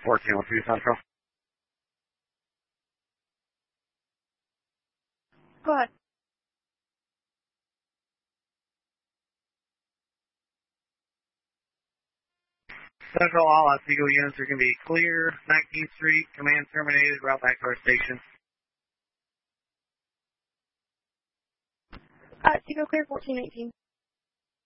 1402 Central. Go ahead. Central, all Otsego units are going to be clear. 19th Street, command terminated, route back to our station. Otsego clear 1419.